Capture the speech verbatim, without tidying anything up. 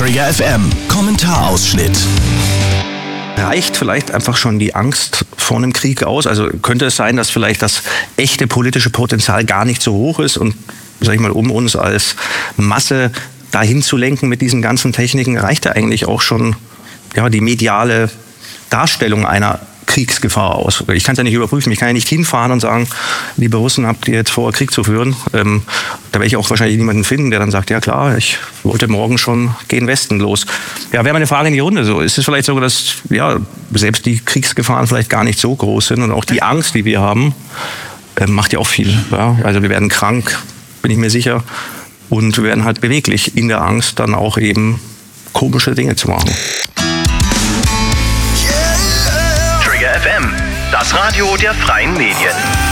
Trigger F M, Kommentarausschnitt. Reicht vielleicht einfach schon die Angst vor einem Krieg aus? Also könnte es sein, dass vielleicht das echte politische Potenzial gar nicht so hoch ist und, sag ich mal, um uns als Masse dahin zu lenken mit diesen ganzen Techniken, reicht da eigentlich auch schon ja, die mediale Darstellung einer Kriegsgefahr aus? Ich kann es ja nicht überprüfen. Ich kann ja nicht hinfahren und sagen, liebe Russen, habt ihr jetzt vor, Krieg zu führen? Ähm, da werde ich auch wahrscheinlich niemanden finden, der dann sagt, ja klar, ich wollte morgen schon gegen Westen los. Ja, wäre meine Frage in die Runde. So, ist es vielleicht so, dass ja, selbst die Kriegsgefahren vielleicht gar nicht so groß sind und auch die Angst, die wir haben, äh, macht ja auch viel. Ja? Also wir werden krank, bin ich mir sicher. Und wir werden halt beweglich in der Angst, dann auch eben komische Dinge zu machen. Trigger F M, das Radio der freien Medien.